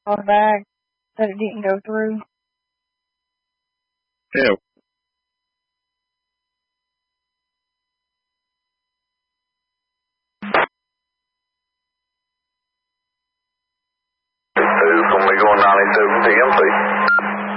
on back that it didn't go through? Yeah. It's going to be going 92 TMC.